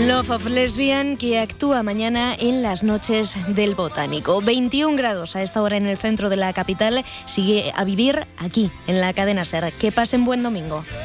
Love of Lesbian, que actúa mañana en las noches del Botánico. 21 grados a esta hora en el centro de la capital. Sigue a vivir aquí, en la cadena SER. Que pasen buen domingo.